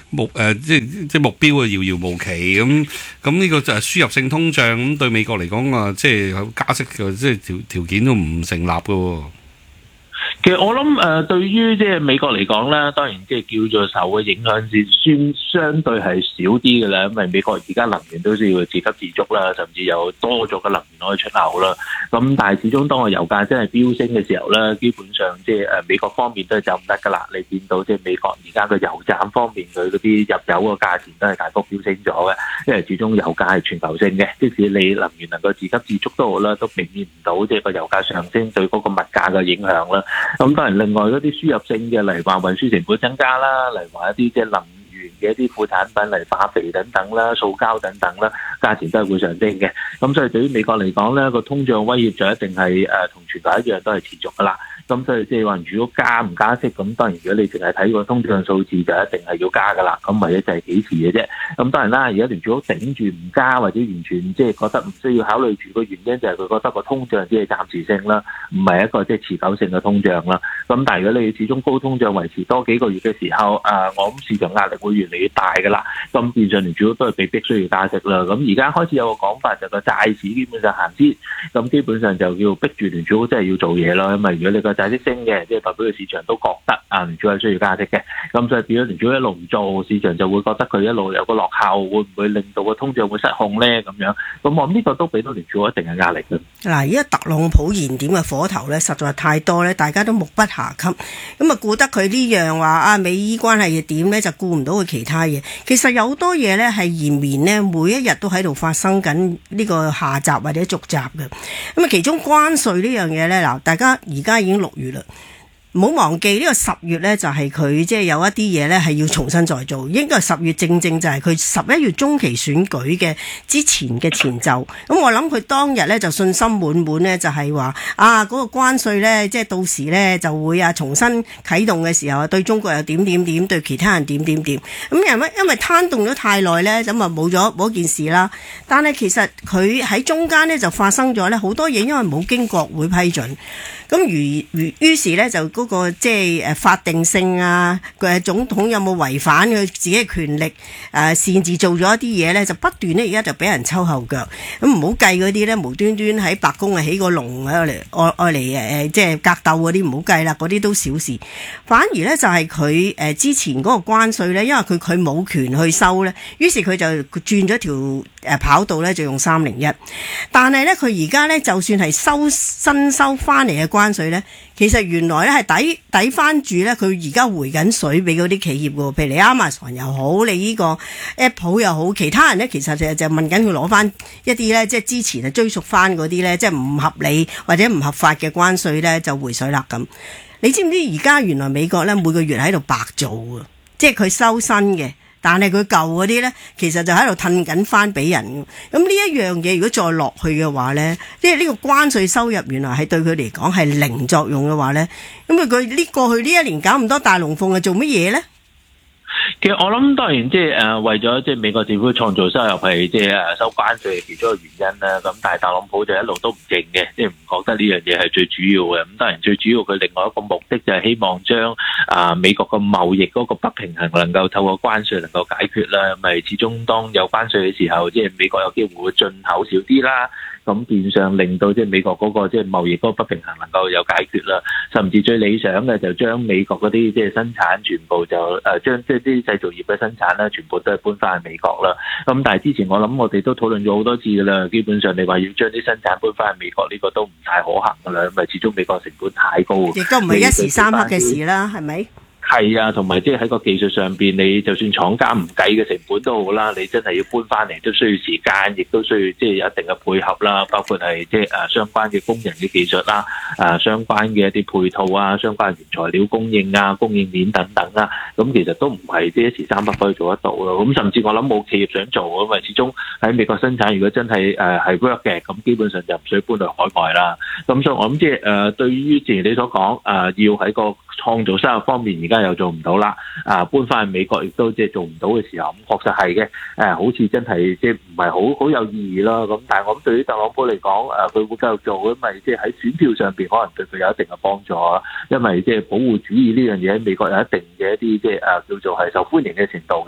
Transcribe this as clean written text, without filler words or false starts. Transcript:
即係目標啊遙遙無期咁呢個就係輸入性通脹咁對美國嚟講啊，即係加息嘅即係條件都唔成立㗎喎。 其實我諗對於即係美國嚟講咧，當然即係叫做受嘅影響是相對係少啲嘅啦，因為美國而家能源都需要自給自足啦，甚至有多咗嘅能源可以出口啦。咁但係始終當個油價真係飆升嘅時候咧，基本上即係美國方面都係走唔得㗎啦。你見到即係美國而家嘅油站方面佢嗰啲入油個價錢都係大幅飆升咗嘅，因為始終油價係全球性嘅，即使你能源能夠自給自足都好啦，都避免唔到即係個油價上升對嗰個物價嘅影響啦。咁當然另外嗰啲輸入性嘅，例如話運輸成本增加啦，例如話一啲即係能源嘅一啲副產品，例如化肥等等啦、塑膠等等啦，價錢都係會上升嘅。咁所以對於美國嚟講咧，個通脹威脅就一定係同全球一樣都係持續噶啦。咁所以即係話，如果加唔加息，咁當然如果你淨係睇個通脹數字，就一定係要加噶啦。咁唯一就係幾時嘅啫。咁當然啦，而家聯儲局頂住唔加，或者完全即係覺得唔需要考慮住個原因，就係佢覺得個通脹只係暫時性啦，唔係一個即係持久性嘅通脹啦。咁但係如果你始終高通脹維持多幾個月嘅時候，我諗市場壓力會越嚟越大噶啦。咁變相聯儲局都係被逼需要加息啦。咁而家開始有個講法就係個債市基本上行先，咁基本上就要逼住聯儲局真係要做嘢咯。因為如果你個債息升嘅，即係代表個市場都覺得聯儲係需要加息嘅，咁所以變咗聯儲一路唔做，市場就會覺得佢一路有個落後，會唔會令到個通脹會失控咧？咁樣，咁我諗呢個都俾到聯儲一定嘅壓力嘅。 嗱，而家特朗普燃點嘅火頭咧，實在太多咧，大家都目不暇給，咁啊顧得佢呢樣話美伊關係點咧，就顧唔到佢其他嘢。其實有好多嘢咧係延綿咧，每一日都喺度發生緊呢個下集或者續集嘅。咁啊，其中關稅呢樣嘢咧，嗱，大家而家已經6月啦。唔好忘記呢個10月呢，就係佢即係有一啲嘢呢係要重新再做，應該係10月正正就係佢11月中期選舉嘅之前嘅前奏。咁我諗佢當日呢就信心滿滿呢，就係話嗰個關稅呢，即係到時呢就會重新啟動嘅時候對中國又點點點，對其他人點點點。咁因為攤動咗太耐呢，咁啊冇咗件事啦。但係其實佢喺中間呢就發生咗呢好多嘢，因為冇經國會批准。咁於是咧就嗰個即係法定性總統有冇違反佢自己嘅權力擅自做咗一啲嘢咧，就不斷咧而家就俾人抽後腳。咁唔好計嗰啲咧無端端喺白宮起個籠愛嚟即係格鬥嗰啲唔好計啦，嗰啲都小事。反而咧就係佢之前嗰個關稅咧，因為佢冇權去收咧，於是佢就轉咗條跑道咧，就用301。但係咧佢而家咧就算係新收翻嚟嘅關稅咧，其實原來咧係抵翻住咧，佢而家回緊水俾嗰啲企業喎，譬如你 Amazon 又好，你呢個 Apple 又好，其他人咧其實就問緊佢攞翻一啲咧，即係之前追溯翻嗰啲咧，即係唔合理或者唔合法嘅關稅咧，就回水啦咁。你知唔知而家原來美國咧每個月喺度白做啊？即係佢收新嘅。但係佢舊嗰啲咧，其實就喺度褪緊翻俾人。咁呢一樣嘢，如果再落去嘅話咧，即係呢個關稅收入原來係對佢嚟講係零作用嘅話咧，咁佢過去呢一年搞咁多大龍鳳係做乜嘢咧？ 其實我諗當然即係為咗即係美國政府創造收入係即係收關稅嘅其中一個原因啦。咁但係特朗普就一路都唔認嘅，即係唔覺得呢樣嘢係最主要嘅。咁當然最主要佢另外一個目的就係希望將美國嘅貿易嗰個不平衡能夠透過關稅能夠解決啦。咪始終當有關稅嘅時候，即係美國有機會會進口少啲啦。咁變相令到即係美國嗰個即係貿易嗰個不平衡能夠有解決啦，甚至最理想嘅就將美國嗰啲即係生產全部就將即係啲製造業嘅生產咧，全部都係搬翻去美國啦。咁但係之前我諗我哋都討論咗好多次㗎啦，基本上你話要將啲生產搬翻去美國呢個都唔太可行㗎啦，因為始終美國成本太高， 亦都唔係一時三刻嘅事啦，係咪？ 係啊，同埋即係喺個技術上邊，你就算廠家唔計嘅成本都好啦，你真係要搬翻嚟都需要時間，亦都需要即係有一定嘅配合啦，包括係即係相關嘅工人嘅技術啦，相關嘅一啲配套啊，相關嘅原材料供應啊、供應鏈等等啦，咁其實都唔係即係一時三刻可以做得到咯。咁甚至我諗冇企業想做，因為始終喺美國生產，如果真係係 work 嘅，咁基本上就唔需要搬去海外啦。咁所以我諗即係對於正如你所講，要喺個創造收入方面而家又做唔到啦，搬翻去美國亦都即係做唔到嘅時候，咁確實係嘅，好似真係即係唔係好有意義咯。咁但係我諗對於特朗普嚟講，佢會繼續做，因為即係喺選票上邊可能對佢有一定嘅幫助，因為即係保護主義呢樣嘢喺美國有一定嘅一啲即係叫做係受歡迎嘅程度嘅。